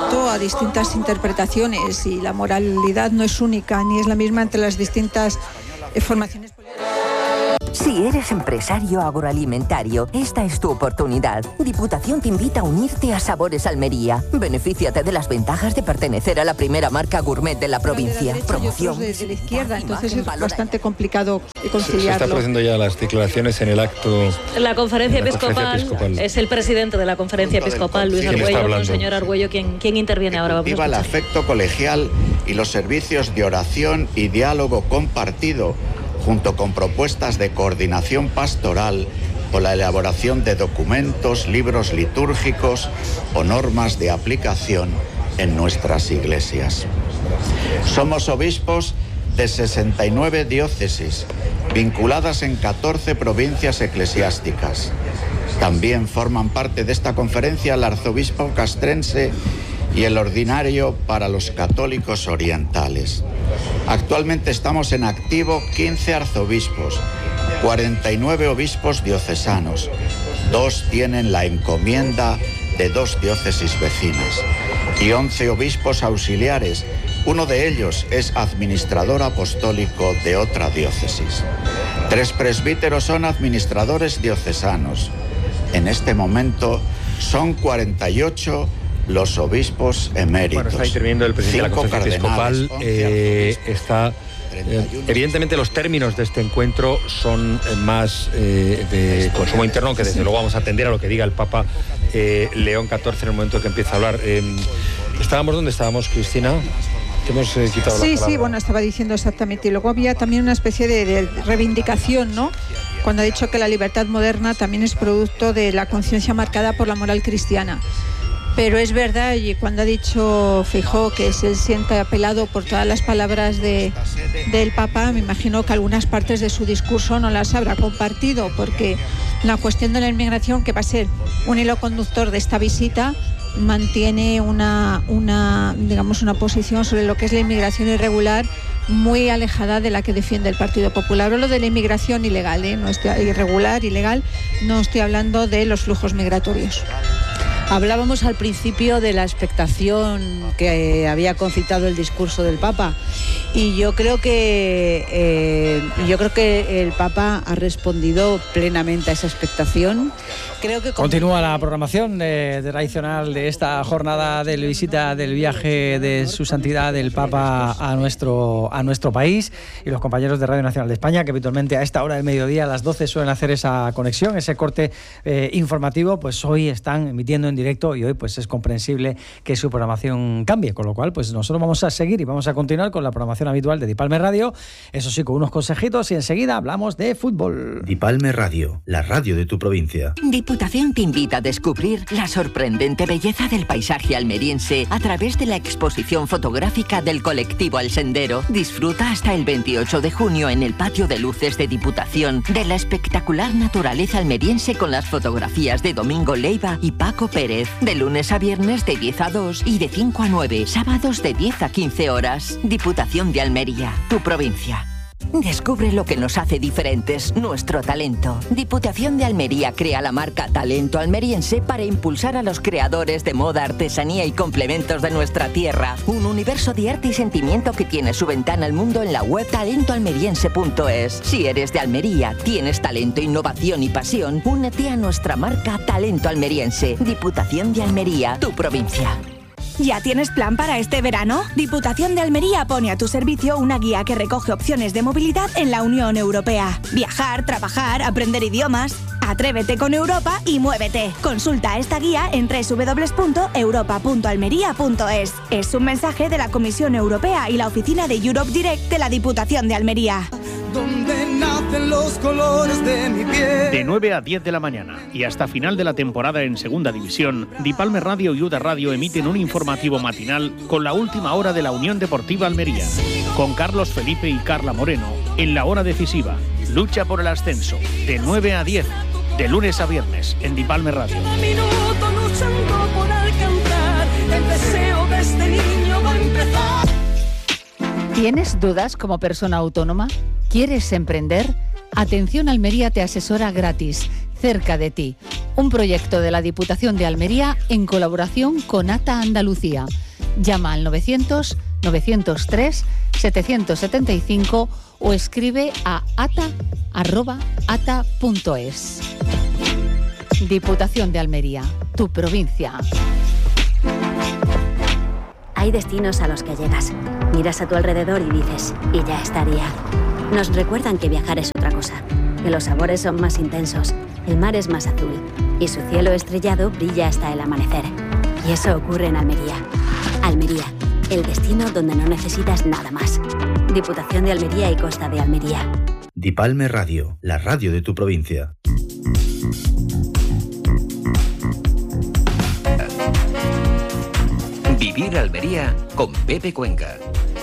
sujeto a distintas interpretaciones y la moralidad no es única ni es la misma entre las distintas formaciones políticas. Si eres empresario agroalimentario, esta es tu oportunidad. Diputación te invita a unirte a Sabores Almería. Benefíciate de las ventajas de pertenecer a la primera marca gourmet de la provincia. Promoción de la izquierda, entonces es bastante complicado conciliarlo. Se está produciendo ya las declaraciones en el acto. La conferencia episcopal. Es el presidente de la conferencia episcopal, Luis Argüello. Monseñor Argüello, ¿quién interviene ahora? Viva el afecto colegial y los servicios de oración y diálogo compartido, junto con propuestas de coordinación pastoral o la elaboración de documentos, libros litúrgicos o normas de aplicación en nuestras iglesias. Somos obispos de 69 diócesis, vinculadas en 14 provincias eclesiásticas. También forman parte de esta conferencia el arzobispo castrense y el ordinario para los católicos orientales. Actualmente estamos en activo 15 arzobispos, 49 obispos diocesanos, 2 tienen la encomienda de 2 diócesis vecinas y 11 obispos auxiliares. Uno de ellos es administrador apostólico de otra diócesis. 3 presbíteros son administradores diocesanos. En este momento son 48 los obispos eméritos. Bueno, está interviniendo el presidente de la Conferencia Episcopal. Evidentemente los términos de este encuentro son más de consumo interno, que desde luego vamos a atender a lo que diga el Papa León XIV en el momento que empieza a hablar. ¿Estábamos donde estábamos, Cristina? Te hemos quitado la palabra. Sí, bueno, estaba diciendo exactamente. Y luego había también una especie de reivindicación, ¿no? Cuando ha dicho que la libertad moderna también es producto de la conciencia marcada por la moral cristiana. Pero es verdad, y cuando ha dicho Feijóo que él se siente apelado por todas las palabras del Papa, me imagino que algunas partes de su discurso no las habrá compartido, porque la cuestión de la inmigración, que va a ser un hilo conductor de esta visita, mantiene una posición sobre lo que es la inmigración irregular muy alejada de la que defiende el Partido Popular. Hablo de la inmigración ilegal, no estoy irregular, ilegal, no estoy hablando de los flujos migratorios. Hablábamos al principio de la expectación que había concitado el discurso del Papa y yo creo que el Papa ha respondido plenamente a esa expectación. Continúa la programación tradicional de esta jornada de visita del viaje de su santidad el Papa a nuestro país, y los compañeros de Radio Nacional de España, que habitualmente a esta hora del mediodía a las 12 suelen hacer esa conexión, ese corte informativo, pues hoy están emitiendo en directo y hoy pues es comprensible que su programación cambie, con lo cual pues nosotros vamos a seguir y vamos a continuar con la programación habitual de Dipalme Radio, eso sí, con unos consejitos, y enseguida hablamos de fútbol. Dipalme Radio, la radio de tu provincia. Diputación te invita a descubrir la sorprendente belleza del paisaje almeriense a través de la exposición fotográfica del colectivo Al Sendero. Disfruta hasta el 28 de junio en el patio de luces de Diputación de la espectacular naturaleza almeriense con las fotografías de Domingo Leiva y Paco Pérez. De lunes a viernes de 10 a 2 y de 5 a 9, sábados de 10 a 15 horas. Diputación de Almería, tu provincia. Descubre lo que nos hace diferentes, nuestro talento. Diputación de Almería crea la marca Talento Almeriense para impulsar a los creadores de moda, artesanía y complementos de nuestra tierra. Un universo de arte y sentimiento que tiene su ventana al mundo en la web talentoalmeriense.es. Si eres de Almería, tienes talento, innovación y pasión, únete a nuestra marca Talento Almeriense. Diputación de Almería, tu provincia. ¿Ya tienes plan para este verano? Diputación de Almería pone a tu servicio una guía que recoge opciones de movilidad en la Unión Europea. Viajar, trabajar, aprender idiomas. Atrévete con Europa y muévete. Consulta esta guía en www.europa.almería.es. Es un mensaje de la Comisión Europea y la oficina de Europe Direct de la Diputación de Almería. Donde nacen los colores de mi piel. De 9 a 10 de la mañana y hasta final de la temporada en Segunda División, Dipalme Radio y UDA Radio emiten un informativo matinal con la última hora de la Unión Deportiva Almería, con Carlos Felipe y Carla Moreno en la hora decisiva. Lucha por el ascenso, de 9 a 10, de lunes a viernes, en Dipalme Radio. ¿Tienes dudas como persona autónoma? ¿Quieres emprender? Atención Almería te asesora gratis, cerca de ti. un proyecto de la Diputación de Almería en colaboración con ATA Andalucía. Llama al 900-903-775 o escribe a ata@ata.es. Diputación de Almería, tu provincia. Hay destinos a los que llegas, miras a tu alrededor y dices, y ya estaría. Nos recuerdan que viajar es otra cosa, que los sabores son más intensos, el mar es más azul y su cielo estrellado brilla hasta el amanecer. Y eso ocurre en Almería. Almería, el destino donde no necesitas nada más. Diputación de Almería y Costa de Almería. Dipalme Radio, la radio de tu provincia. Vivir Almería con Pepe Cuenca.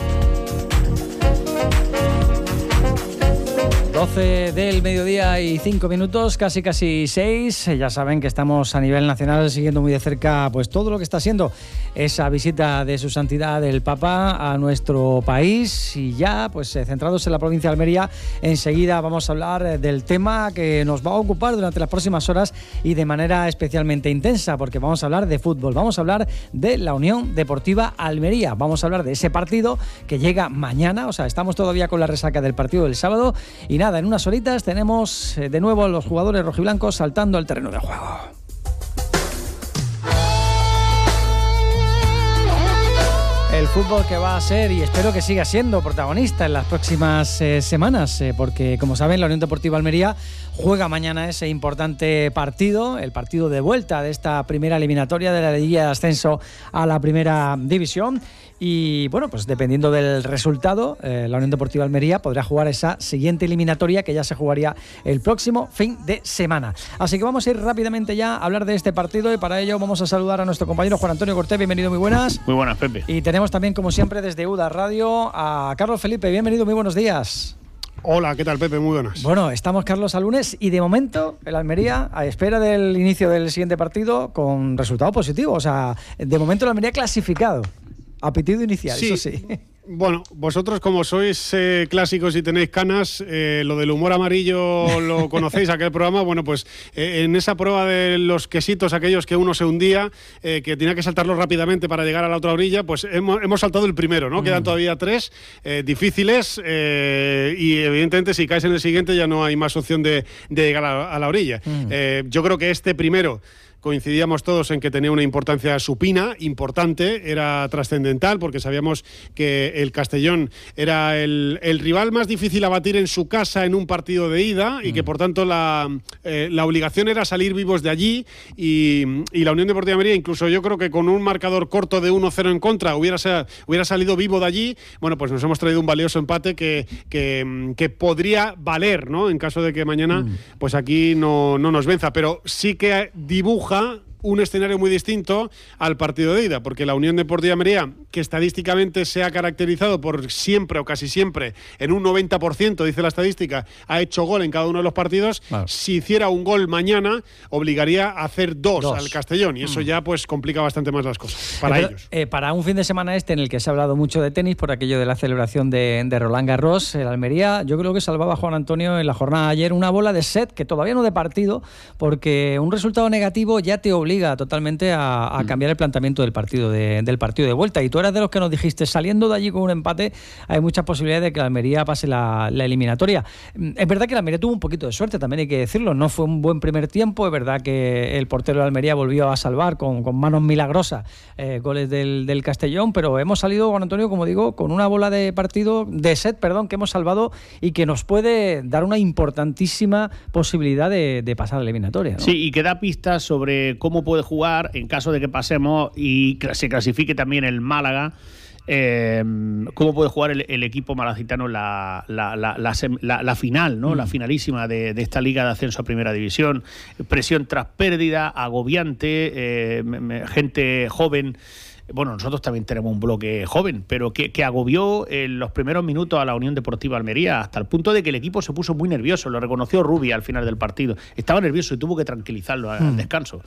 12 del mediodía y 5 minutos, casi 6. Ya saben que estamos a nivel nacional siguiendo muy de cerca pues todo lo que está siendo esa visita de Su Santidad el Papa a nuestro país. Y ya pues centrados en la provincia de Almería, enseguida vamos a hablar del tema que nos va a ocupar durante las próximas horas y de manera especialmente intensa, porque vamos a hablar de fútbol, vamos a hablar de la Unión Deportiva Almería, vamos a hablar de ese partido que llega mañana. O sea, estamos todavía con la resaca del partido del sábado y nada, en unas horitas tenemos de nuevo a los jugadores rojiblancos saltando al terreno de juego. El fútbol que va a ser, y espero que siga siendo, protagonista en las próximas semanas, porque como saben, la Unión Deportiva Almería juega mañana ese importante partido, el partido de vuelta de esta primera eliminatoria de la liguilla de ascenso a la primera división. Y bueno, pues dependiendo del resultado, la Unión Deportiva Almería podrá jugar esa siguiente eliminatoria que ya se jugaría el próximo fin de semana. Así que vamos a ir rápidamente ya a hablar de este partido y para ello vamos a saludar a nuestro compañero Juan Antonio Cortés. Bienvenido, muy buenas. Muy buenas, Pepe. Y tenemos también, como siempre, desde UDA Radio a Carlos Felipe. Bienvenido, muy buenos días. Hola, ¿qué tal, Pepe? Muy buenas. Bueno, estamos, Carlos, a lunes y de momento el Almería a espera del inicio del siguiente partido con resultado positivo. O sea, de momento el Almería clasificado. A pitido inicial, sí. Eso sí. Bueno, vosotros como sois clásicos y tenéis canas, lo del humor amarillo lo conocéis, aquel programa. Bueno, pues en esa prueba de los quesitos, aquellos que uno se hundía, que tenía que saltarlos rápidamente para llegar a la otra orilla, pues hemos saltado el primero, ¿no? Quedan todavía 3 difíciles y evidentemente si caes en el siguiente ya no hay más opción de llegar a la orilla. Yo creo que este primero coincidíamos todos en que tenía una importancia supina, importante, era trascendental, porque sabíamos que el Castellón era el rival más difícil a batir en su casa en un partido de ida y que por tanto la obligación era salir vivos de allí y la Unión Deportiva Almería, incluso yo creo que con un marcador corto de 1-0 en contra hubiera salido vivo de allí. Bueno, pues nos hemos traído un valioso empate que podría valer, ¿no? En caso de que mañana pues aquí no nos venza, pero sí que dibuja un escenario muy distinto al partido de ida, porque la Unión Deportiva Almería, que estadísticamente se ha caracterizado por siempre o casi siempre en un 90%, dice la estadística, ha hecho gol en cada uno de los partidos. Claro. Si hiciera un gol mañana, obligaría a hacer dos al Castellón, y eso ya pues complica bastante más las cosas para ellos. Para un fin de semana en el que se ha hablado mucho de tenis por aquello de la celebración de Roland Garros, el Almería, yo creo que salvaba a Juan Antonio en la jornada de ayer una bola de set, que todavía no de partido, porque un resultado negativo ya te obliga totalmente a cambiar el planteamiento del partido de vuelta. Y tú eras de los que nos dijiste, saliendo de allí con un empate, hay muchas posibilidades de que la Almería pase la eliminatoria. Es verdad que la Almería tuvo un poquito de suerte, también hay que decirlo. No fue un buen primer tiempo. Es verdad que el portero de la Almería volvió a salvar con manos milagrosas goles del Castellón, pero hemos salido, Juan Antonio, como digo, con una bola de set, que hemos salvado y que nos puede dar una importantísima posibilidad de pasar a la eliminatoria, ¿no? Sí, y que da pistas sobre cómo puede jugar en caso de que pasemos y se clasifique también el Málaga. Cómo puede jugar el equipo malacitano la final, ¿no? La finalísima de esta liga de ascenso a primera división. Presión tras pérdida, agobiante, gente joven bueno, nosotros también tenemos un bloque joven, pero que agobió en los primeros minutos a la Unión Deportiva Almería, hasta el punto de que el equipo se puso muy nervioso. Lo reconoció Rubi al final del partido. Estaba nervioso y tuvo que tranquilizarlo al descanso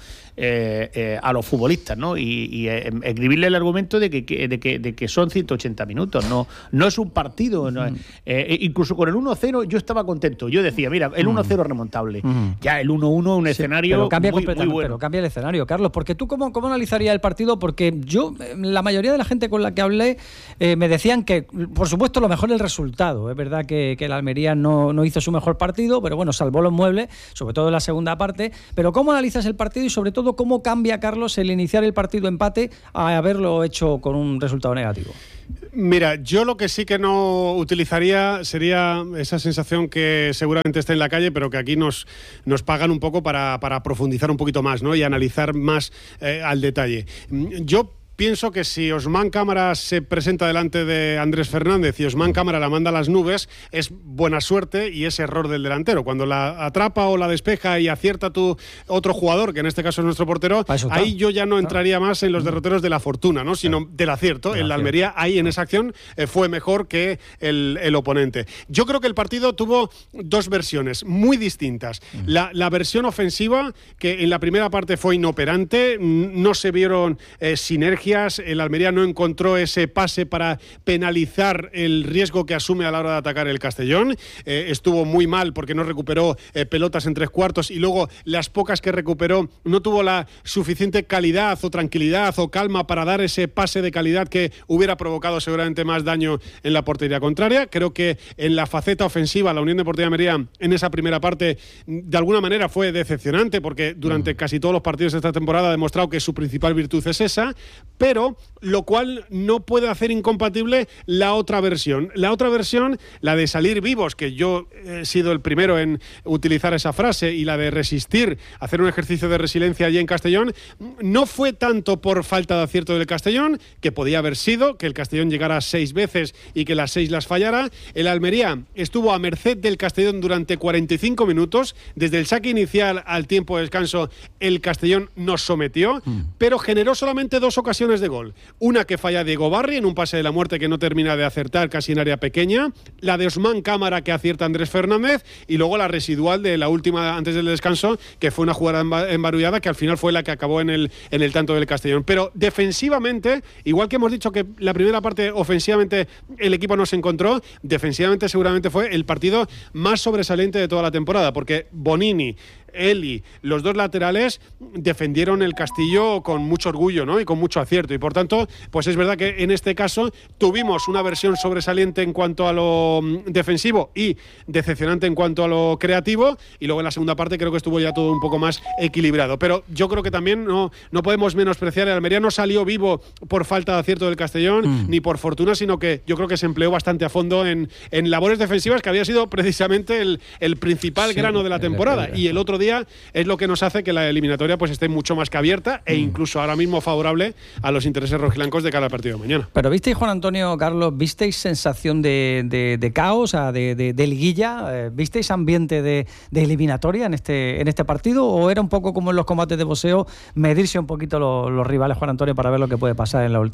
a los futbolistas, ¿no? Y escribirle el argumento de que son 180 minutos. No es un partido. No, incluso con el 1-0 yo estaba contento. Yo decía, mira, el 1-0 remontable. Ya el 1-1 un escenario pero cambia muy bueno. Pero cambia el escenario, Carlos, porque tú ¿cómo analizarías el partido? Porque yo, la mayoría de la gente con la que hablé me decían que, por supuesto, lo mejor es el resultado. Es verdad que la Almería no hizo su mejor partido, pero bueno, salvó los muebles, sobre todo en la segunda parte. Pero ¿cómo analizas el partido y sobre todo cómo cambia, Carlos, el iniciar el partido empate a haberlo hecho con un resultado negativo? Mira, yo lo que sí que no utilizaría sería esa sensación que seguramente está en la calle, pero que aquí nos pagan un poco para profundizar un poquito más, ¿no? Y analizar más al detalle. Yo pienso que si Ousmane Camara se presenta delante de Andrés Fernández y Ousmane Camara la manda a las nubes, es buena suerte y es error del delantero. Cuando la atrapa o la despeja y acierta tu otro jugador, que en este caso es nuestro portero, ahí yo ya no entraría más en los derroteros de la fortuna, ¿no? Sino del acierto. En la Almería, ahí en esa acción fue mejor que el oponente. Yo creo que el partido tuvo dos versiones muy distintas. La versión ofensiva, que en la primera parte fue inoperante, no se vieron sinergias. El Almería no encontró ese pase para penalizar el riesgo que asume a la hora de atacar el Castellón. Estuvo muy mal porque no recuperó pelotas en tres cuartos y luego las pocas que recuperó no tuvo la suficiente calidad o tranquilidad o calma para dar ese pase de calidad que hubiera provocado seguramente más daño en la portería contraria. Creo que en la faceta ofensiva la Unión Deportiva Almería en esa primera parte de alguna manera fue decepcionante porque durante casi todos los partidos de esta temporada ha demostrado que su principal virtud es esa, pero lo cual no puede hacer incompatible la otra versión. La otra versión, la de salir vivos, que yo he sido el primero en utilizar esa frase, y la de resistir, hacer un ejercicio de resiliencia allí en Castellón, no fue tanto por falta de acierto del Castellón, que podía haber sido, que el Castellón llegara 6 veces y que las 6 las fallara. El Almería estuvo a merced del Castellón durante 45 minutos, desde el saque inicial al tiempo de descanso el Castellón nos sometió, pero generó solamente 2 ocasiones de gol. Una que falla Diego Barri en un pase de la muerte que no termina de acertar casi en área pequeña, la de Ousmane Camara que acierta Andrés Fernández y luego la residual de la última antes del descanso que fue una jugada embarullada que al final fue la que acabó en el tanto del Castellón. Pero defensivamente, igual que hemos dicho que la primera parte ofensivamente el equipo no se encontró, defensivamente seguramente fue el partido más sobresaliente de toda la temporada porque Bonini, Eli, los 2 laterales defendieron el Castillo con mucho orgullo, ¿no? Y con mucho acierto. Y por tanto, pues es verdad que en este caso tuvimos una versión sobresaliente en cuanto a lo defensivo y decepcionante en cuanto a lo creativo. Y luego en la segunda parte creo que estuvo ya todo un poco más equilibrado. Pero yo creo que también no podemos menospreciar. El Almería no salió vivo por falta de acierto del Castellón ni por fortuna, sino que yo creo que se empleó bastante a fondo en labores defensivas, que había sido precisamente el principal grano de la temporada. Y el otro día es lo que nos hace que la eliminatoria pues esté mucho más que abierta e incluso ahora mismo favorable a los intereses rojiblancos de cada partido de mañana. Pero ¿visteis, Juan Antonio, Carlos, visteis sensación de caos, de liguilla? ¿Visteis ambiente de eliminatoria en este partido? ¿O era un poco como en los combates de boxeo, medirse un poquito los rivales, Juan Antonio, para ver lo que puede pasar en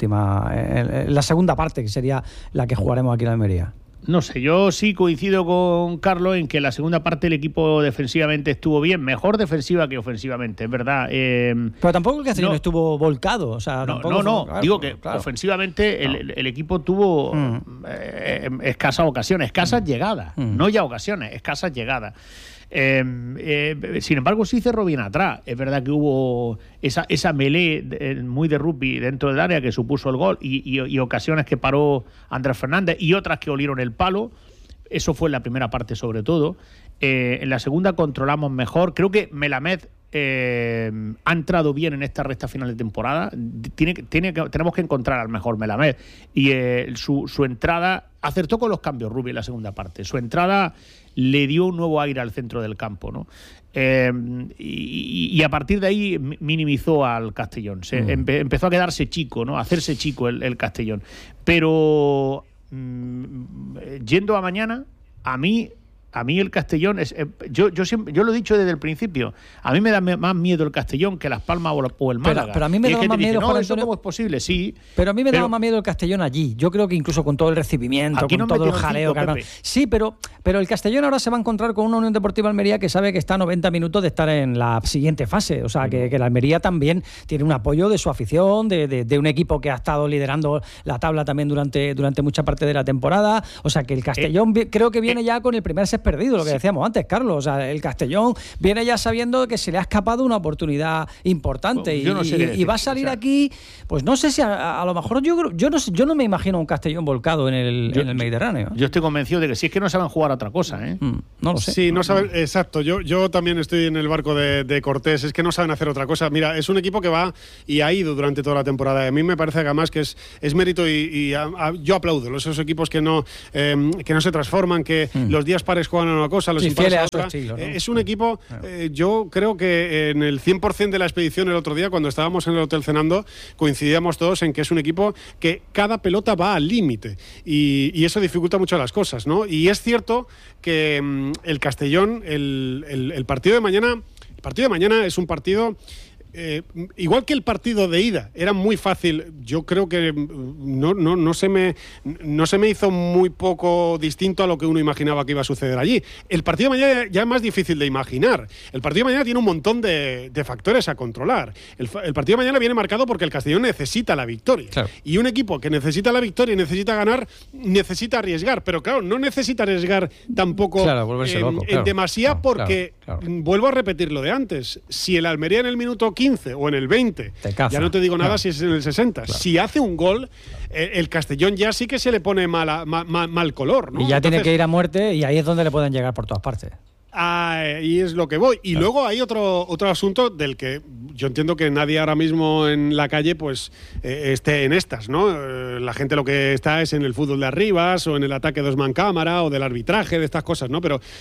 la segunda parte, que sería la que jugaremos aquí en Almería? No sé, yo sí coincido con Carlos en que la segunda parte el equipo defensivamente estuvo bien, mejor defensiva que ofensivamente, es verdad. Pero tampoco el Castellón estuvo volcado. O sea, digo que ofensivamente el equipo tuvo escasas ocasiones, escasas llegadas, no ya ocasiones, escasas llegadas. Sin embargo, sí cerró bien atrás. Es verdad que hubo esa melee muy de rugby dentro del área que supuso el gol y ocasiones que paró Andrés Fernández y otras que olieron el palo. Eso fue en la primera parte sobre todo. En la segunda controlamos mejor. Creo que Melamed ha entrado bien en esta recta final de temporada. Tenemos que encontrar al mejor Melamed y su entrada acertó con los cambios Rubio en la segunda parte. Su entrada le dio un nuevo aire al centro del campo, ¿no? Y a partir de ahí minimizó al Castellón. Empezó a quedarse chico, ¿no? A hacerse chico el Castellón. Pero yendo a mañana, a mí a mí el Castellón yo lo he dicho desde el principio, a mí me da más miedo el Castellón que Las Palmas o el Málaga. Pero a mí me da más miedo, Juan Antonio, ¿cómo es posible? Sí. Pero a mí me da más miedo el Castellón allí. Yo creo que incluso con todo el recibimiento, con todo el jaleo que sí, pero el Castellón ahora se va a encontrar con una Unión Deportiva Almería que sabe que está a 90 minutos de estar en la siguiente fase. O sea, que la Almería también tiene un apoyo de su afición, de un equipo que ha estado liderando la tabla también durante mucha parte de la temporada. O sea, que el Castellón creo que viene ya con el primer set perdido, lo que decíamos antes, Carlos. O sea, el Castellón viene ya sabiendo que se le ha escapado una oportunidad importante y va a salir aquí, pues no sé si a lo mejor yo no me imagino un Castellón volcado en el Mediterráneo. Yo estoy convencido de que si es que no saben jugar a otra cosa, ¿eh? No lo sé. Sí, no saben, exacto. Yo también estoy en el barco de Cortés, es que no saben hacer otra cosa. Mira, es un equipo que va y ha ido durante toda la temporada. A mí me parece que además que es mérito y yo aplaudo esos equipos que no se transforman, que los días pares juegan a una cosa, los impares a otra. Estilo, ¿no? Es un equipo, yo creo que en el 100% de la expedición el otro día, cuando estábamos en el hotel cenando, coincidíamos todos en que es un equipo que cada pelota va al límite y eso dificulta mucho las cosas, ¿no? Y es cierto que el Castellón, el partido de mañana es un partido... igual que el partido de ida era muy fácil, yo creo que no se me hizo muy poco distinto a lo que uno imaginaba que iba a suceder allí. El partido de mañana ya es más difícil de imaginar. El partido de mañana tiene un montón de factores a controlar. El partido de mañana viene marcado porque el Castellón necesita la victoria. Claro. Y un equipo que necesita la victoria y necesita ganar, necesita arriesgar. Pero claro, no necesita arriesgar tampoco en demasía porque, vuelvo a repetir lo de antes, si el Almería en el minuto 15 o en el 20, ya no te digo nada si es en el 60. Claro. Si hace un gol, el Castellón ya sí que se le pone mal color, ¿no? Y ya entonces, tiene que ir a muerte y ahí es donde le pueden llegar por todas partes. Ahí es lo que voy. Y luego hay otro asunto del que yo entiendo que nadie ahora mismo en la calle pues esté en estas, ¿no? La gente lo que está es en el fútbol de Arribas o en el ataque de Osman Cámara o del arbitraje, de estas cosas, ¿no? Pero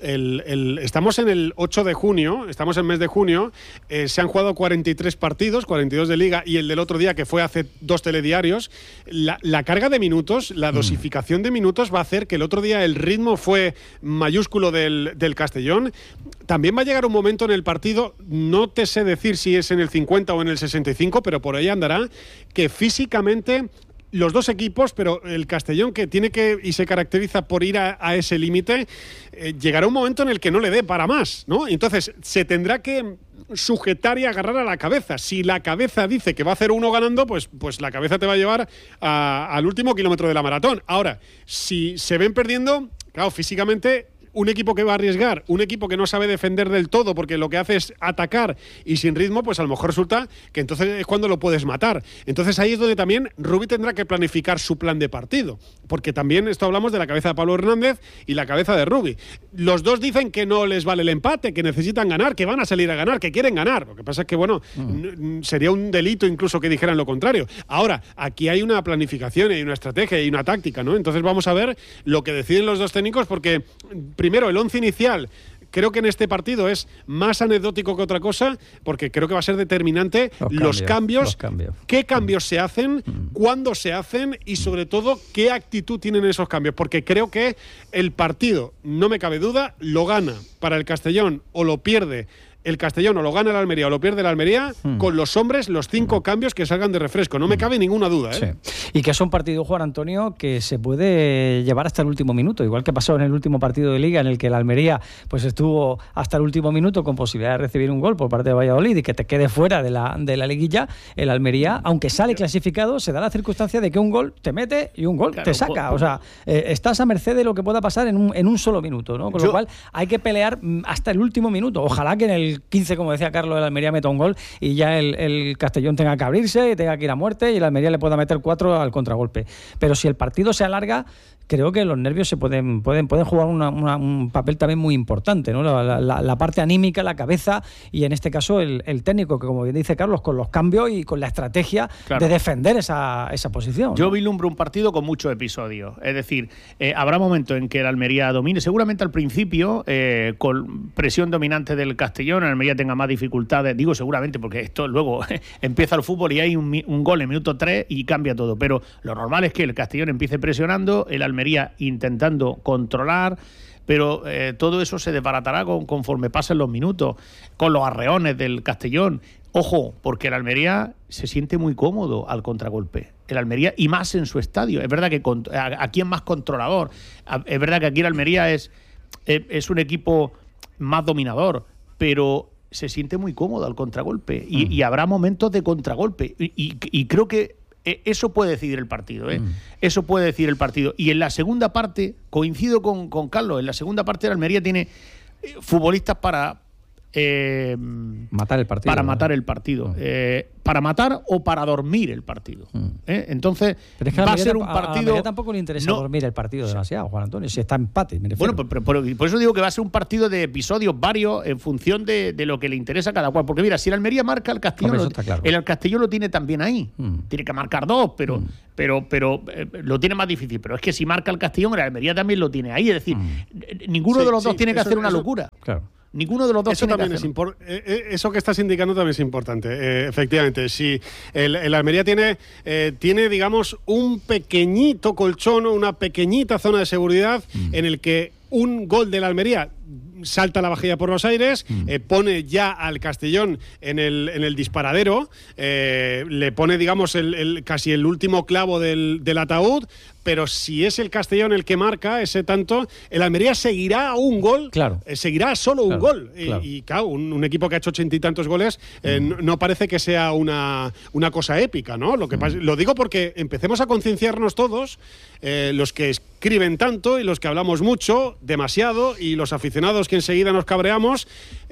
estamos en el 8 de junio, estamos en mes de junio, se han jugado 43 partidos, 42 de Liga y el del otro día que fue hace 2 telediarios. La carga de minutos, la dosificación de minutos va a hacer que el otro día el ritmo fue mayúsculo del Castellón. También va a llegar un momento en el partido, no te sé decir si es en el 50 o en el 65, pero por ahí andará, que físicamente los dos equipos, pero el Castellón que tiene que y se caracteriza por ir a ese límite, llegará un momento en el que no le dé para más, ¿no? Entonces se tendrá que sujetar y agarrar a la cabeza. Si la cabeza dice que va a 0-1 ganando, pues la cabeza te va a llevar al último kilómetro de la maratón. Ahora, si se ven perdiendo, claro, físicamente... Un equipo que va a arriesgar, un equipo que no sabe defender del todo porque lo que hace es atacar y sin ritmo, pues a lo mejor resulta que entonces es cuando lo puedes matar. Entonces ahí es donde también Rubi tendrá que planificar su plan de partido, porque también esto hablamos de la cabeza de Pablo Hernández y la cabeza de Rubi. Los dos dicen que no les vale el empate, que necesitan ganar, que van a salir a ganar, que quieren ganar. Lo que pasa es que, bueno, sería un delito incluso que dijeran lo contrario. Ahora, aquí hay una planificación, hay una estrategia, hay una táctica, ¿no? Entonces vamos a ver lo que deciden los dos técnicos porque... Primero, el 11 inicial, creo que en este partido es más anecdótico que otra cosa, porque creo que va a ser determinante los cambios. Qué cambios se hacen, cuándo se hacen y sobre todo qué actitud tienen esos cambios, porque creo que el partido, no me cabe duda, lo gana para el Castellón o lo pierde el Castellón, o lo gana el Almería o lo pierde el Almería, con los hombres, los 5 cambios que salgan de refresco. No me cabe ninguna duda, ¿eh? Sí. Y que es un partido, Juan Antonio, que se puede llevar hasta el último minuto, igual que pasó en el último partido de Liga, en el que el Almería pues estuvo hasta el último minuto con posibilidad de recibir un gol por parte de Valladolid y que te quede fuera de la liguilla. El Almería, aunque sale clasificado, se da la circunstancia de que un gol te mete y un gol te saca. O sea, estás a merced de lo que pueda pasar en un solo minuto, ¿no? Con lo cual hay que pelear hasta el último minuto. Ojalá que en el 15, como decía Carlos, el Almería meta un gol y ya el Castellón tenga que abrirse y tenga que ir a muerte y el Almería le pueda meter 4 al contragolpe. Pero si el partido se alarga, creo que los nervios se pueden jugar un papel también muy importante, ¿no? La parte anímica, la cabeza y en este caso el técnico, que como bien dice Carlos, con los cambios y con la estrategia de defender esa posición, ¿no? Yo vislumbro un partido con muchos episodios, es decir, habrá momentos en que el Almería domine, seguramente al principio con presión dominante del Castellón, el Almería tenga más dificultades, digo seguramente porque esto luego empieza el fútbol y hay un gol en minuto 3 y cambia todo, pero lo normal es que el Castellón empiece presionando, el Almería intentando controlar, pero todo eso se desbaratará conforme pasen los minutos, con los arreones del Castellón. Ojo, porque el Almería se siente muy cómodo al contragolpe. El Almería, y más en su estadio. Es verdad que aquí es más controlador. Es verdad que aquí el Almería es un equipo más dominador, pero se siente muy cómodo al contragolpe. Y habrá momentos de contragolpe. Y creo que eso puede decidir el partido. Eso puede decidir el partido. Y en la segunda parte, coincido con Carlos, en la segunda parte el Almería tiene futbolistas para matar el partido. Para matar el partido. Para matar o para dormir el partido. Entonces, va a ser un partido. A tampoco le interesa dormir el partido demasiado, Juan Antonio, si está empate. Bueno, por eso digo que va a ser un partido de episodios varios en función de lo que le interesa a cada cual. Porque mira, si el Almería marca el Castellón, claro. El Castellón lo tiene también ahí. Tiene que marcar 2, pero lo tiene más difícil. Pero es que si marca el Castellón, el Almería también lo tiene ahí. Es decir, ninguno de los dos tiene que hacer una locura. Claro. Ninguno de los dos tiene que hacerlo. Eso que estás indicando también es importante. Efectivamente, si el Almería tiene, digamos, un pequeñito colchón o una pequeñita zona de seguridad en el que un gol del Almería salta la vajilla por los aires, pone ya al Castellón en el disparadero, le pone, digamos, casi el último clavo del ataúd, pero si es el Castellón el que marca ese tanto, el Almería seguirá a un gol, seguirá solo un gol. Claro. Y claro, un equipo que ha hecho 80 y tantos goles no parece que sea una cosa épica, ¿no? Lo digo porque empecemos a concienciarnos todos, los que escriben tanto y los que hablamos mucho, demasiado, y los aficionados que enseguida nos cabreamos,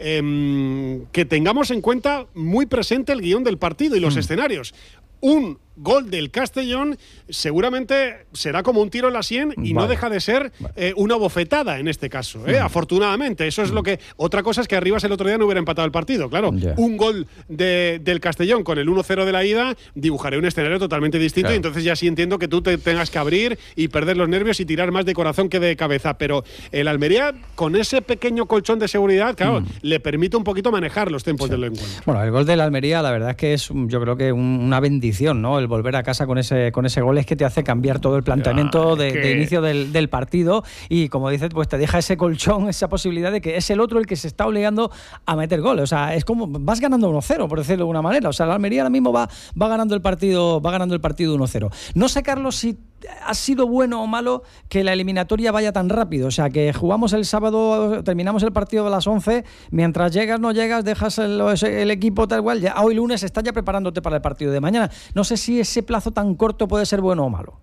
que tengamos en cuenta muy presente el guión del partido y los escenarios. Un gol del Castellón seguramente será como un tiro en la sien y no deja de ser una bofetada en este caso, afortunadamente. Eso es lo que... Otra cosa es que Arribas el otro día no hubiera empatado el partido, claro. Un gol del Castellón con el 1-0 de la ida dibujaré un escenario totalmente distinto, y entonces ya sí entiendo que tú te tengas que abrir y perder los nervios y tirar más de corazón que de cabeza, pero el Almería con ese pequeño colchón de seguridad, claro, le permite un poquito manejar los tiempos del encuentro. Bueno, el gol del Almería la verdad es que es, yo creo que una bendición, ¿no? El volver a casa con ese gol es que te hace cambiar todo el planteamiento de inicio del partido, y como dices, pues te deja ese colchón, esa posibilidad de que es el otro el que se está obligando a meter goles. O sea, es como vas ganando 1-0, por decirlo de alguna manera. O sea, la Almería ahora mismo va ganando el partido 1-0. No sé, Carlos, si ha sido bueno o malo que la eliminatoria vaya tan rápido. O sea, que jugamos el sábado, terminamos el partido de las 11, mientras llegas, no llegas, dejas el equipo tal cual, ya hoy lunes estás ya preparándote para el partido de mañana. No sé si ese plazo tan corto puede ser bueno o malo.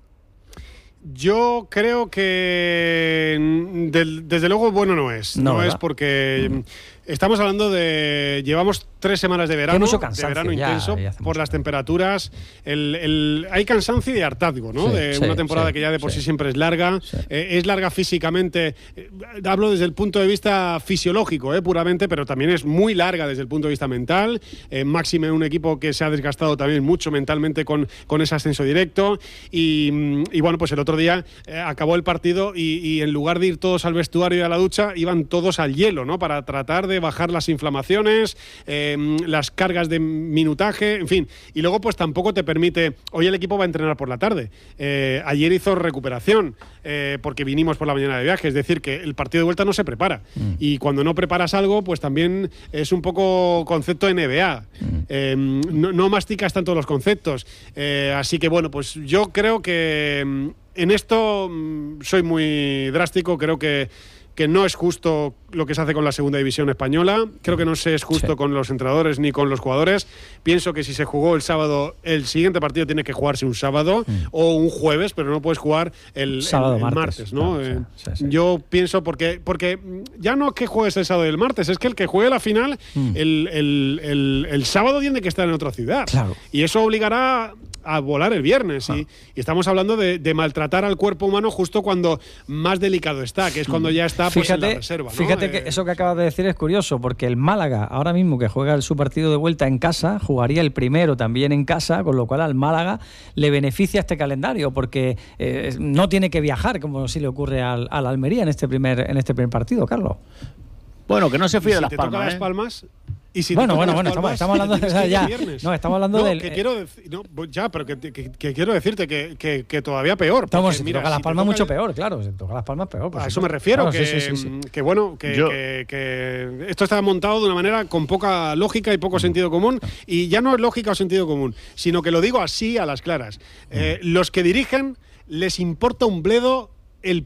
Yo creo que desde luego bueno no es. No es porque estamos hablando de... Llevamos 3 semanas de verano. Mucho cansancio, de verano intenso por las temperaturas. Hay cansancio y hartazgo, ¿no? De una temporada que ya de por sí siempre es larga. Es larga físicamente. Hablo desde el punto de vista fisiológico, puramente, pero también es muy larga desde el punto de vista mental. Máxime un equipo que se ha desgastado también mucho mentalmente con ese ascenso directo. Y bueno, pues el otro día acabó el partido y en lugar de ir todos al vestuario y a la ducha, iban todos al hielo, ¿no? Para tratar de bajar las inflamaciones, las cargas de minutaje, en fin. Y luego pues tampoco te permite... Hoy el equipo va a entrenar por la tarde. Ayer hizo recuperación porque vinimos por la mañana de viaje. Es decir, que el partido de vuelta no se prepara. Y cuando no preparas algo, pues también es un poco concepto NBA. No masticas tanto los conceptos. Así que bueno, pues yo creo que en esto soy muy drástico. Creo que no es justo lo que se hace con la segunda división española. Creo que no se es justo con los entrenadores ni con los jugadores. Pienso que si se jugó el sábado, el siguiente partido tiene que jugarse un sábado o un jueves, pero no puedes jugar el martes, ¿no? Claro, yo pienso porque ya no que juegues el sábado y el martes, es que el que juegue la final el sábado tiene que estar en otra ciudad. Claro. Y eso obligará a volar el viernes. Y estamos hablando de maltratar al cuerpo humano justo cuando más delicado está, que es cuando ya está pues, en la reserva, ¿no? Fíjate que eso que acabas de decir es curioso, porque el Málaga, ahora mismo que juega su partido de vuelta en casa, jugaría el primero también en casa, con lo cual al Málaga le beneficia este calendario, porque no tiene que viajar, como si le ocurre al Almería en este primer partido, Carlos. Bueno, que no se fíe de Las Palmas. Y si bueno, estamos hablando de ya. No, estamos hablando del. Que quiero pero que quiero decirte que todavía peor. Estamos, si toca Las Palmas mucho peor, claro. Si toca Las Palmas peor. A eso me refiero, claro, que esto está montado de una manera con poca lógica y poco sentido común. Y ya no es lógica o sentido común, sino que lo digo así a las claras. Los que dirigen les importa un bledo el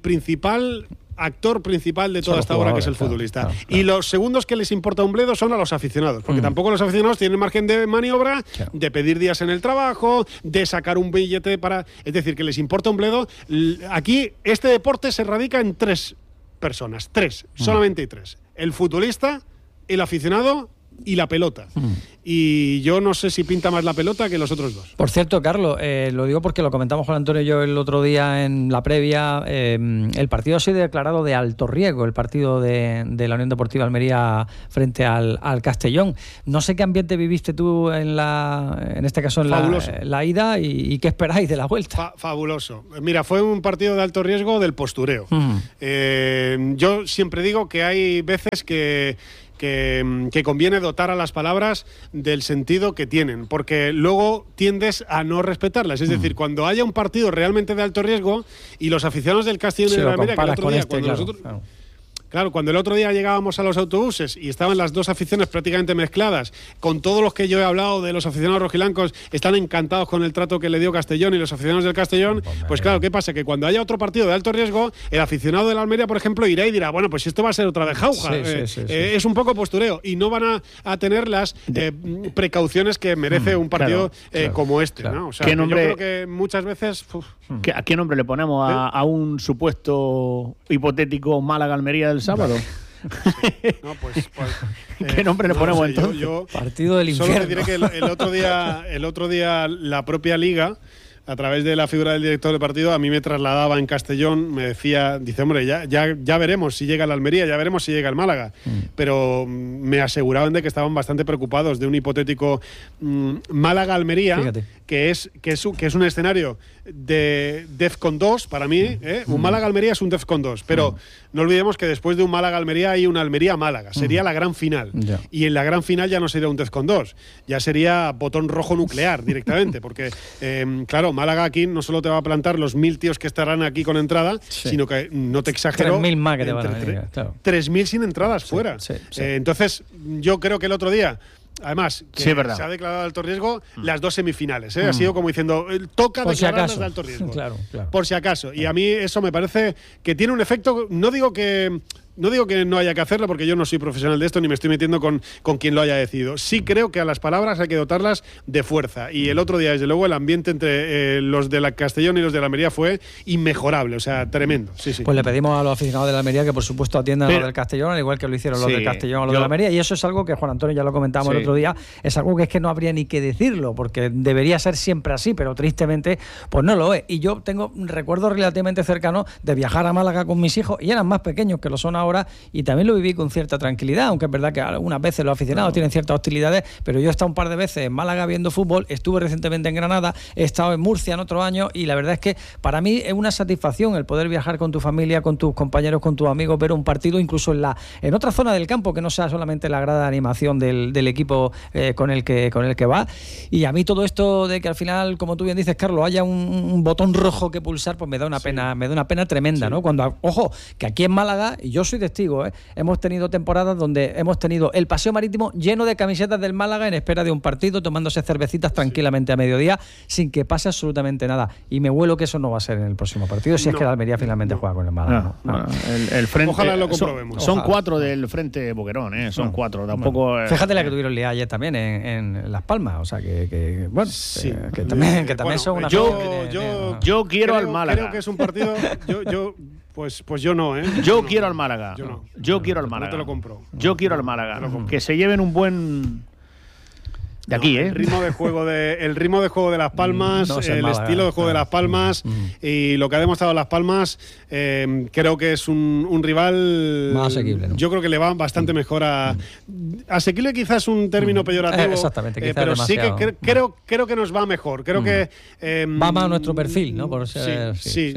actor principal de toda esta obra, que es el futbolista. Claro. Y los segundos que les importa un bledo son a los aficionados, porque tampoco los aficionados tienen margen de maniobra, de pedir días en el trabajo, de sacar un billete para... Es decir, que les importa un bledo. Aquí este deporte se radica en 3 personas, solamente hay 3. El futbolista, el aficionado y la pelota. Y yo no sé si pinta más la pelota que los otros 2. Por cierto, Carlos, lo digo porque lo comentamos Juan Antonio y yo el otro día en la previa. El partido ha sido declarado de alto riesgo, el partido de la Unión Deportiva Almería frente al Castellón. No sé qué ambiente viviste tú en este caso en la ida y qué esperáis de la vuelta. Fabuloso. Mira, fue un partido de alto riesgo del postureo. Yo siempre digo que hay veces que conviene dotar a las palabras del sentido que tienen, porque luego tiendes a no respetarlas. Es decir, cuando haya un partido realmente de alto riesgo y los aficionados del Castellón y de la Almería, que el otro día, cuando el otro día llegábamos a los autobuses y estaban las 2 aficiones prácticamente mezcladas, con todos los que yo he hablado de los aficionados rojiblancos, están encantados con el trato que le dio Castellón y los aficionados del Castellón, pues claro, ¿qué pasa? Que cuando haya otro partido de alto riesgo, el aficionado de la Almería, por ejemplo, irá y dirá, bueno, pues esto va a ser otra de jauja. Es un poco postureo y no van a tener las precauciones que merece un partido como este, ¿no? O sea, yo creo que muchas veces... ¿A qué nombre le ponemos a un supuesto hipotético Málaga-Almería del sábado? No, pues ¿qué nombre le ponemos entonces? Partido del infierno. Solo diré que el otro día la propia Liga, a través de la figura del director de partido, a mí me trasladaba en Castellón, me decía, dice, hombre, ya veremos si llega el Almería, ya veremos si llega el Málaga. Pero me aseguraban de que estaban bastante preocupados de un hipotético Málaga-Almería, que es un escenario de DEFCON 2 para mí. Un Málaga-Almería es un DEFCON 2, pero no olvidemos que después de un Málaga-Almería hay una Almería-Málaga, sería la gran final. Y en la gran final ya no sería un DEFCON 2, ya sería botón rojo nuclear directamente, porque claro, Málaga aquí no solo te va a plantar los 1000 tíos que estarán aquí con entrada, sino que no te exagero, 3000 más que te van a venir, 3000 sin entradas fuera. Entonces yo creo que el otro día, además, que se ha declarado de alto riesgo las 2 semifinales. Ha sido como diciendo, toca declararlas de alto riesgo. Claro. Por si acaso. Y a mí eso me parece que tiene un efecto, no digo que no haya que hacerlo, porque yo no soy profesional de esto ni me estoy metiendo con quien lo haya decidido. Sí creo que a las palabras hay que dotarlas de fuerza. Y el otro día, desde luego, el ambiente entre los de la Castellón y los de la Almería fue inmejorable, o sea, tremendo. Sí. Pues le pedimos a los aficionados de la Almería que por supuesto atiendan a los del Castellón, al igual que lo hicieron los del Castellón a los de la Almería. Y eso es algo que Juan Antonio ya lo comentábamos el otro día, es algo que es que no habría ni que decirlo, porque debería ser siempre así, pero tristemente pues no lo es. Y yo tengo recuerdos relativamente cercanos de viajar a Málaga con mis hijos, y eran más pequeños que lo son ahora, y también lo viví con cierta tranquilidad, aunque es verdad que algunas veces los aficionados tienen ciertas hostilidades, pero yo he estado un par de veces en Málaga viendo fútbol, estuve recientemente en Granada, he estado en Murcia en otro año, y la verdad es que para mí es una satisfacción el poder viajar con tu familia, con tus compañeros, con tus amigos, ver un partido incluso en otra zona del campo, que no sea solamente la grada de animación del equipo con el que va. Y a mí todo esto de que al final, como tú bien dices, Carlos, haya un botón rojo que pulsar, pues me da una pena tremenda, ¿no? Cuando, ojo, que aquí en Málaga, y yo soy testigo, hemos tenido temporadas donde hemos tenido el paseo marítimo lleno de camisetas del Málaga en espera de un partido, tomándose cervecitas tranquilamente a mediodía, sin que pase absolutamente nada. Y me huelo que eso no va a ser en el próximo partido, si es que la Almería finalmente juega con el Málaga. El frente, ojalá lo comprobemos. Son 4 del frente Boquerón, son 4. Tampoco. Fíjate la que tuvieron liada ayer también en Las Palmas, o sea que también son una. Yo quiero al Málaga. Creo que es un partido. Pues yo no, Yo quiero al Málaga. Yo quiero al Málaga. No te lo compro. Yo quiero al Málaga. Que se lleven un buen De aquí, El ritmo de juego de Las Palmas, el estilo de juego de Las Palmas y lo que ha demostrado Las Palmas, creo que es un rival más asequible, ¿no? Yo creo que le va bastante mejor a... Asequible quizás es un término peyorativo, exactamente, pero demasiado. sí que creo que nos va mejor. Creo que... va más a nuestro perfil, ¿no? Por ser, sí.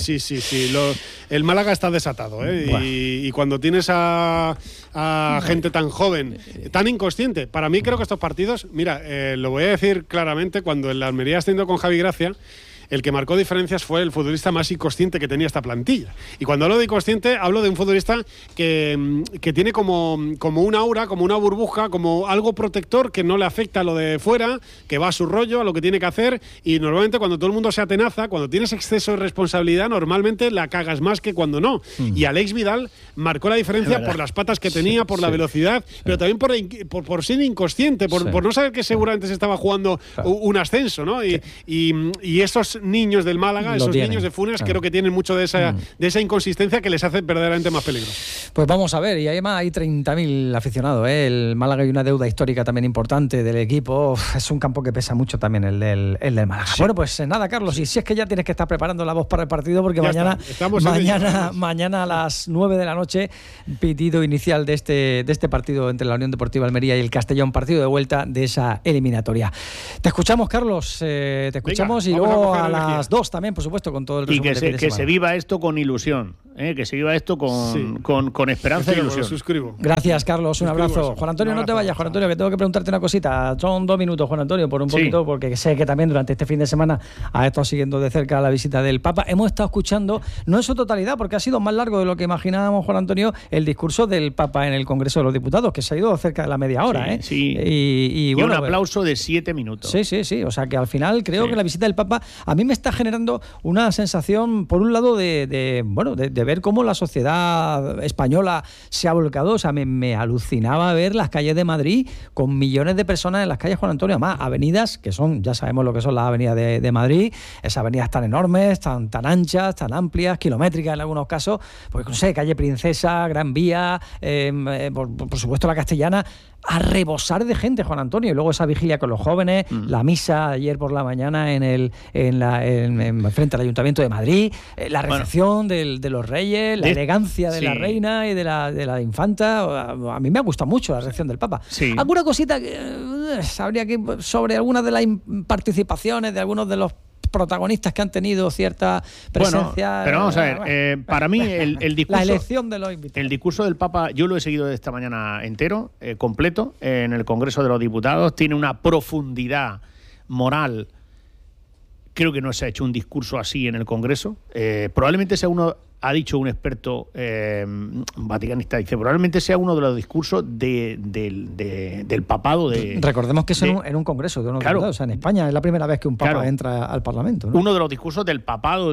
El Málaga está desatado, y cuando tienes a gente tan joven, tan inconsciente, para mí creo que estos partidos, mira, lo voy a decir claramente, cuando en la Almería ascendió con Javi Gracia, el que marcó diferencias fue el futbolista más inconsciente que tenía esta plantilla. Y cuando hablo de inconsciente, hablo de un futbolista que tiene como una aura, como una burbuja, como algo protector que no le afecta a lo de fuera, que va a su rollo, a lo que tiene que hacer. Y normalmente cuando todo el mundo se atenaza, cuando tienes exceso de responsabilidad, normalmente la cagas más que cuando no. Y Alex Vidal marcó la diferencia por las patas que tenía, por la velocidad, pero también por ser inconsciente, por no saber que seguramente se estaba jugando un ascenso, ¿no? Y estos niños del Málaga, esos niños de Funes, creo que tienen mucho de esa inconsistencia que les hace verdaderamente más peligrosos. Pues vamos a ver, y además hay 30.000 aficionados, el Málaga, hay una deuda histórica también importante del equipo. Es un campo que pesa mucho también el del Málaga. Bueno, pues nada, Carlos, y si es que ya tienes que estar preparando la voz para el partido, porque mañana a las 9 de la noche, pitido inicial de este partido entre la Unión Deportiva Almería y el Castellón, partido de vuelta de esa eliminatoria. Te escuchamos, Carlos, te escuchamos. Venga, y luego a las 2 también, por supuesto, con todo el resumen. Y que se viva esto con ilusión, que se viva esto con esperanza y ilusión. Suscribo. Gracias, Carlos, un abrazo. Juan Antonio, no te vayas, Juan Antonio, que tengo que preguntarte una cosita. Son 2 minutos, Juan Antonio, por un poquito, porque sé que también durante este fin de semana has estado siguiendo de cerca la visita del Papa. Hemos estado escuchando, no en su totalidad, porque ha sido más largo de lo que imaginábamos, Juan Antonio, el discurso del Papa en el Congreso de los Diputados, que se ha ido cerca de la media hora. Y bueno, un aplauso de 7 minutos. Sí, o sea que al final creo que la visita del Papa a mí me está generando una sensación, por un lado, de ver cómo la sociedad española se ha volcado. O sea, me alucinaba ver las calles de Madrid con millones de personas en las calles, Juan Antonio. Además, avenidas que son, ya sabemos lo que son las avenidas de Madrid, esas avenidas tan enormes, tan anchas, tan amplias, kilométricas en algunos casos, pues no sé, calle Princesa, Gran Vía, por supuesto la Castellana, a rebosar de gente, Juan Antonio. Y luego esa vigilia con los jóvenes, la misa ayer por la mañana frente al Ayuntamiento de Madrid, la recepción de los reyes, la elegancia de la reina y de la infanta. A mí me ha gustado mucho la recepción del Papa. Alguna cosita que habría que, sobre algunas de las participaciones de algunos de los protagonistas que han tenido cierta presencia. Bueno, pero vamos a ver, para mí el discurso, la elección de los invitados. El discurso del Papa, yo lo he seguido esta mañana entero, completo, en el Congreso de los Diputados. Tiene una profundidad moral. Creo que no se ha hecho un discurso así en el Congreso. Probablemente sea uno, ha dicho un experto vaticanista, dice, probablemente sea uno de los discursos del papado. Recordemos que es en un Congreso de unos diputados. O sea, en España es la primera vez que un papa entra al Parlamento, ¿no? Uno de los discursos del papado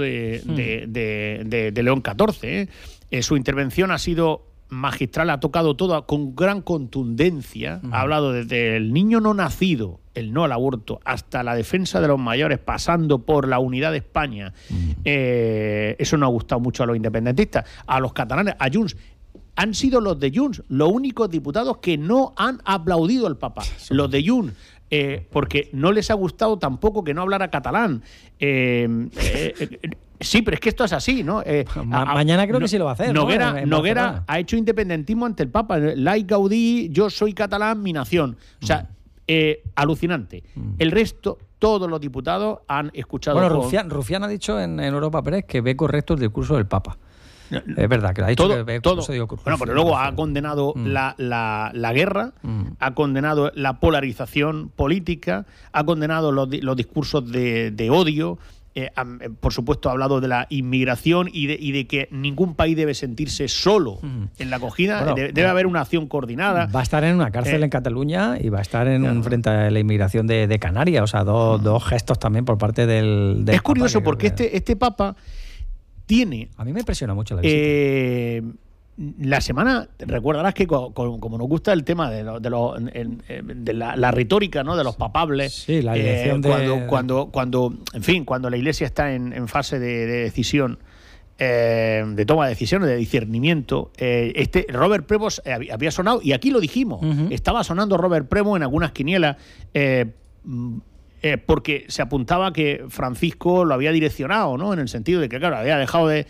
de León XIV. Su intervención ha sido magistral, ha tocado todo con gran contundencia. Ha hablado desde el niño no nacido, el no al aborto, hasta la defensa de los mayores, pasando por la unidad de España. Eso no ha gustado mucho a los independentistas, a los catalanes, a Junts. Han sido los de Junts los únicos diputados que no han aplaudido al Papa. Los de Junts, porque no les ha gustado tampoco que no hablara catalán. Sí, pero es que esto es así, ¿no? Mañana creo que sí lo va a hacer. Noguera ha hecho independentismo ante el Papa. Laïc Gaudí, yo soy catalán, mi nación. O sea, alucinante. El resto, todos los diputados han escuchado. Bueno, Rufián ha dicho en Europa Press que ve correcto el discurso del Papa. Es verdad que lo ha dicho. Bueno, pero luego ha condenado la guerra, ha condenado la polarización política, ha condenado los discursos de odio. Por supuesto, ha hablado de la inmigración y de que ningún país debe sentirse solo en la acogida. Debe haber una acción coordinada. Va a estar en una cárcel en Cataluña y va a estar frente a la inmigración de Canarias. O sea, dos gestos también por parte del Es curioso porque este Papa tiene... A mí me impresiona mucho la visita. La semana, recordarás que como nos gusta el tema de la retórica, ¿no?, de los papables, sí, la elección cuando la Iglesia está en fase de decisión, de toma de decisiones, de discernimiento. Robert Prevost había sonado, y aquí lo dijimos, estaba sonando Robert Prevost en algunas quinielas, porque se apuntaba que Francisco lo había direccionado, ¿no? En el sentido de que, claro, había dejado de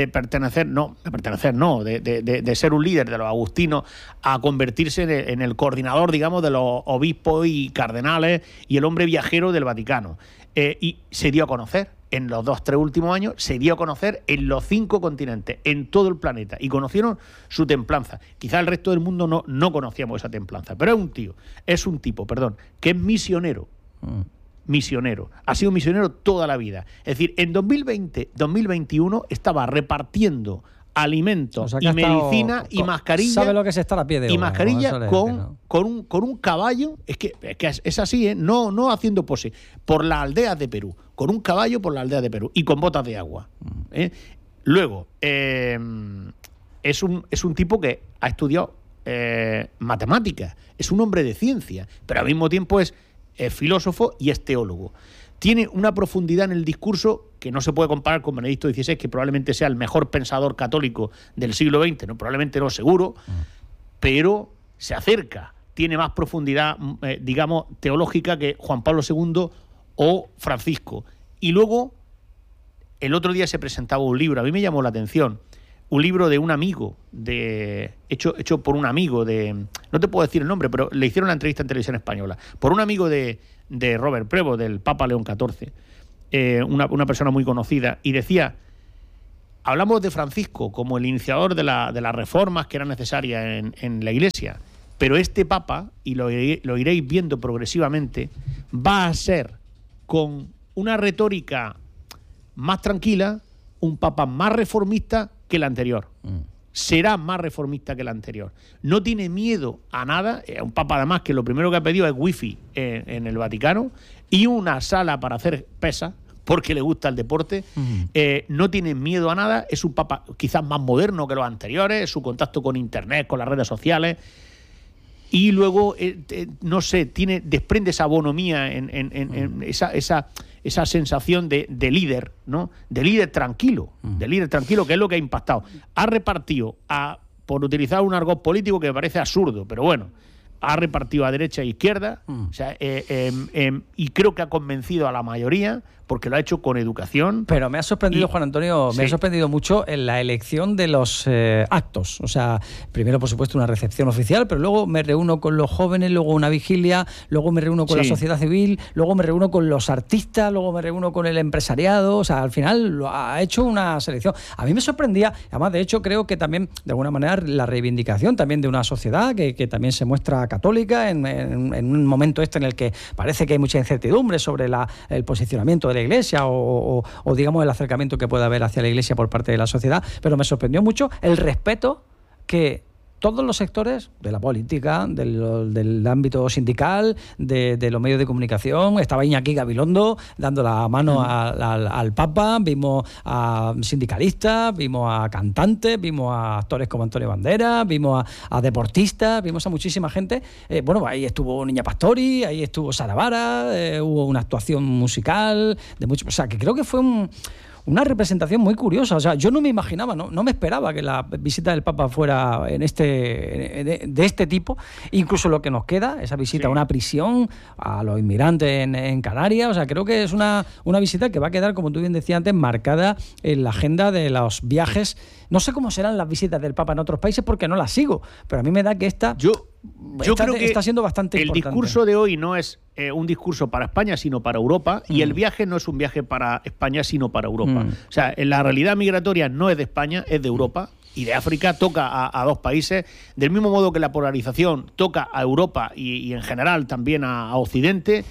ser un líder de los agustinos a convertirse en el coordinador, digamos, de los obispos y cardenales y el hombre viajero del Vaticano. Y se dio a conocer en los 2-3 últimos años, se dio a conocer en los 5 continentes, en todo el planeta, y conocieron su templanza. Quizá el resto del mundo no conocíamos esa templanza, pero es un tipo, que es misionero. Misionero, ha sido misionero toda la vida. Es decir, en 2021 estaba repartiendo alimentos y medicina y mascarillas. ¿Sabe lo que es estar a pie de obra? Y mascarilla con un caballo, es que es así, no haciendo pose, por las aldeas de Perú, con un caballo por las aldeas de Perú y con botas de agua. Luego, es un tipo que ha estudiado matemáticas, es un hombre de ciencia, pero al mismo tiempo es filósofo y es teólogo. Tiene una profundidad en el discurso que no se puede comparar con Benedicto XVI, que probablemente sea el mejor pensador católico del siglo XX, probablemente no, seguro, pero se acerca, tiene más profundidad, digamos, teológica que Juan Pablo II o Francisco. Y luego, el otro día se presentaba un libro, a mí me llamó la atención, un libro de un amigo, hecho por un amigo no te puedo decir el nombre, pero le hicieron la entrevista en Televisión Española, por un amigo de Robert Prevost, del Papa León XIV, una persona muy conocida, y decía, hablamos de Francisco como el iniciador de las reformas que eran necesarias en la Iglesia, pero este Papa, y lo iréis viendo progresivamente, va a ser, con una retórica más tranquila, un Papa más reformista que el anterior. Será más reformista que el anterior. No tiene miedo a nada. Un Papa, además, que lo primero que ha pedido es wifi en el Vaticano y una sala para hacer pesas, porque le gusta el deporte. No tiene miedo a nada. Es un Papa quizás más moderno que los anteriores, su contacto con Internet, con las redes sociales. Y luego, no sé, desprende esa bonomía, esa sensación de líder, ¿no? De líder tranquilo, que es lo que ha impactado. Ha repartido, por utilizar un argot político que me parece absurdo, pero bueno, ha repartido a derecha e izquierda, o sea, y creo que ha convencido a la mayoría, porque lo ha hecho con educación. Pero me ha sorprendido, Juan Antonio, me ha sorprendido mucho en la elección de los actos. O sea, primero, por supuesto, una recepción oficial, pero luego me reúno con los jóvenes, luego una vigilia, luego me reúno con la sociedad civil, luego me reúno con los artistas, luego me reúno con el empresariado. O sea, al final ha hecho una selección. A mí me sorprendía, además, de hecho, creo que también, de alguna manera, la reivindicación también de una sociedad que también se muestra católica en un momento en el que parece que hay mucha incertidumbre sobre el posicionamiento de la Iglesia o digamos el acercamiento que puede haber hacia la Iglesia por parte de la sociedad, pero me sorprendió mucho el respeto que todos los sectores de la política, del ámbito sindical, de los medios de comunicación. Estaba Iñaki Gabilondo dando la mano al Papa, vimos a sindicalistas, vimos a cantantes, vimos a actores como Antonio Banderas, vimos a deportistas, vimos a muchísima gente. Bueno, ahí estuvo Niña Pastori, ahí estuvo Sara Vara, hubo una actuación musical, o sea, que creo que fue una representación muy curiosa. O sea, yo no me imaginaba, no me esperaba que la visita del Papa fuera de este tipo. Incluso lo que nos queda, esa visita a una prisión, a los inmigrantes en Canarias. O sea, creo que es una visita que va a quedar, como tú bien decías antes, marcada en la agenda de los viajes. No sé cómo serán las visitas del Papa en otros países porque no las sigo, pero a mí me da que Yo creo que está siendo bastante importante. El discurso de hoy no es un discurso para España, sino para Europa, y el viaje no es un viaje para España, sino para Europa. O sea, la realidad migratoria no es de España, es de Europa y de África, toca a dos países, del mismo modo que la polarización toca a Europa y en general también a Occidente,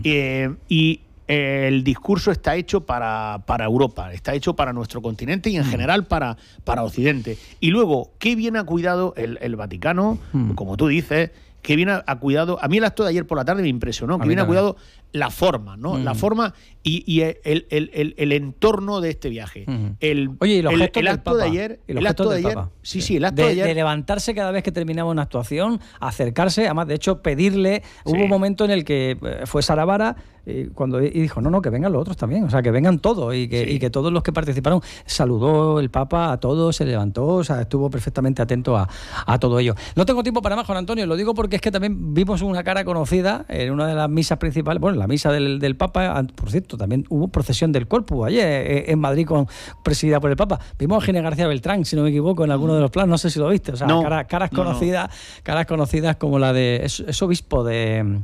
y el discurso está hecho para Europa, está hecho para nuestro continente y en general para Occidente. Y luego, qué bien ha cuidado el Vaticano, como tú dices, qué bien ha cuidado. A mí el acto de ayer por la tarde me impresionó, que bien ha cuidado la forma, ¿no? La forma y el entorno de este viaje. Oye, y los gestos del Papa. El acto de ayer. Sí, el acto de ayer. De levantarse cada vez que terminaba una actuación, acercarse, además, de hecho, pedirle. Hubo un momento en el que fue Sara Vara, Y dijo, no, que vengan los otros también, o sea, que vengan todos y que todos los que participaron, saludó el Papa a todos, se levantó, o sea, estuvo perfectamente atento a todo ello. No tengo tiempo para más, Juan Antonio, lo digo porque es que también vimos una cara conocida en una de las misas principales, bueno, la misa del Papa, por cierto, también hubo procesión del Corpus ayer en Madrid presidida por el Papa. Vimos a Gine García Beltrán, si no me equivoco, en alguno de los planos, no sé si lo viste, o sea, caras conocidas como la de es obispo de